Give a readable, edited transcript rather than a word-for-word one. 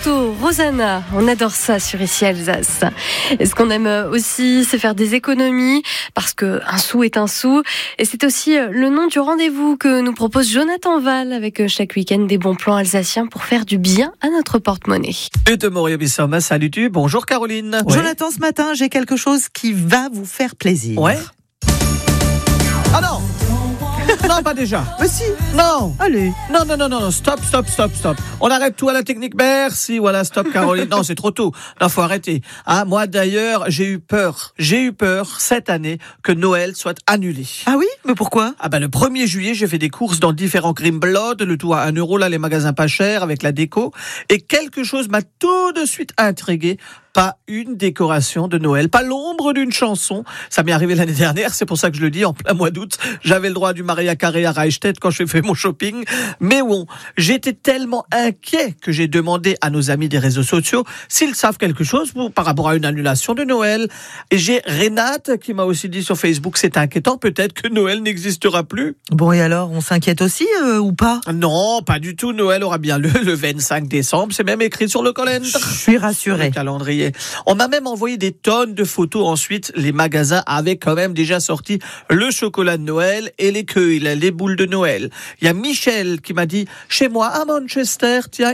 gâteaux, Rosanna, on adore ça sur Ici Alsace. Et ce qu'on aime aussi, c'est faire des économies, parce que un sou est un sou. Et c'est aussi le nom du rendez-vous que nous propose Jonathan Val, avec chaque week-end des bons plans alsaciens pour faire du bien à notre porte-monnaie. Et de Moria Bissoma, salut-tu. Bonjour Caroline. Ouais. Jonathan, ce matin, j'ai quelque chose qui va vous faire plaisir. Ouais. Ah non. Non, pas déjà. Mais si. Non. Allez. Non. Stop. On arrête tout à la technique. Merci. Voilà, stop, Caroline. Non, c'est trop tôt. Non, faut arrêter. Ah, moi, d'ailleurs, j'ai eu peur cette année que Noël soit annulé. Ah oui? Mais pourquoi? Ah le 1er juillet, j'ai fait des courses dans différents Grimblad, le tout à 1 euro, là, les magasins pas chers, avec la déco. Et quelque chose m'a tout de suite intrigué. Pas une décoration de Noël, pas l'ombre d'une chanson. Ça m'est arrivé l'année dernière, c'est pour ça que je le dis, en plein mois d'août. J'avais le droit du Maria Carré à Reichstätt quand j'ai fait mon shopping. Mais bon, j'étais tellement inquiet que j'ai demandé à nos amis des réseaux sociaux s'ils savent quelque chose par rapport à une annulation de Noël. Et j'ai Renate qui m'a aussi dit sur Facebook, c'est inquiétant, peut-être que Noël n'existera plus. Bon, et alors, on s'inquiète aussi ou pas? Non, pas du tout. Noël aura bien lieu le 25 décembre. C'est même écrit sur le calendrier. Je suis rassuré. Le calendrier. On m'a même envoyé des tonnes de photos. Ensuite, les magasins avaient quand même déjà sorti le chocolat de Noël et les queues, les boules de Noël. Il y a Michel qui m'a dit, chez moi à Manchester, tiens,